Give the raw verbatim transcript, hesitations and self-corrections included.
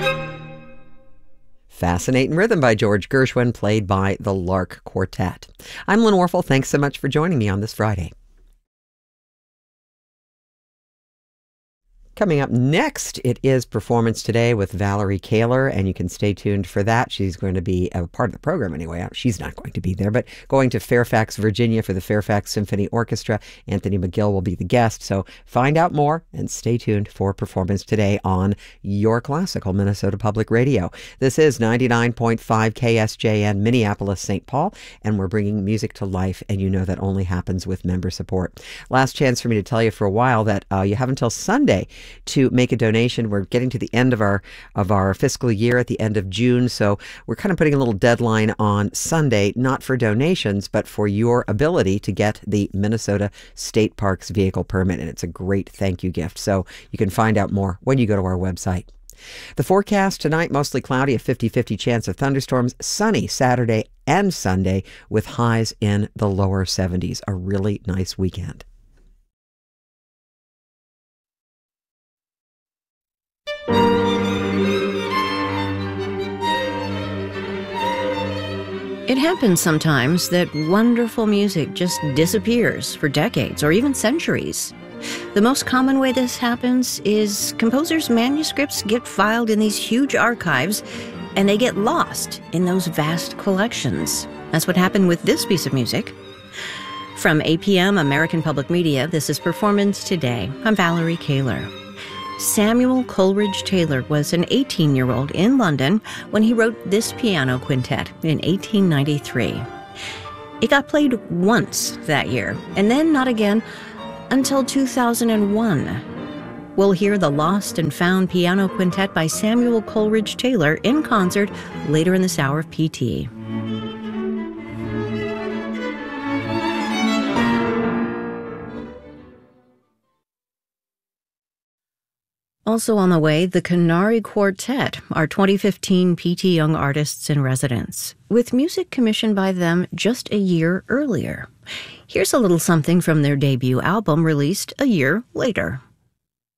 Fascinating Rhythm by George Gershwin, played by the Lark Quartet. I'm Lynn Warfel. Thanks so much for joining me on this Friday. Coming up next, it is Performance Today with Valerie Kaler, and you can stay tuned for that. She's going to be a part of the program anyway. She's not going to be there, but going to Fairfax, Virginia for the Fairfax Symphony Orchestra. Anthony McGill will be the guest, so find out more and stay tuned for Performance Today on your classical Minnesota Public Radio. This is ninety-nine point five K S J N, Minneapolis, Saint Paul, and we're bringing music to life, and you know that only happens with member support. Last chance for me to tell you for a while that uh, you have until Sunday to make a donation. We're getting to the end of our of our fiscal year at the end of June, so we're kind of putting a little deadline on Sunday, not for donations, but for your ability to get the Minnesota State Parks vehicle permit, and it's a great thank you gift. So you can find out more when you go to our website. The forecast tonight, mostly cloudy, a fifty-fifty chance of thunderstorms, sunny Saturday and Sunday with highs in the lower seventies. A really nice weekend. It happens sometimes that wonderful music just disappears for decades or even centuries. The most common way this happens is composers' manuscripts get filed in these huge archives and they get lost in those vast collections. That's what happened with this piece of music. From A P M, American Public Media, this is Performance Today. I'm Valerie Kaler. Samuel Coleridge Taylor was an eighteen-year-old in London when he wrote this piano quintet in eighteen ninety-three. It got played once that year, and then not again until two thousand one. We'll hear the Lost and Found Piano Quintet by Samuel Coleridge Taylor in concert later in this hour of P T. Also on the way, the Canary Quartet, our twenty fifteen P T Young Artists in Residence, with music commissioned by them just a year earlier. Here's a little something from their debut album released a year later.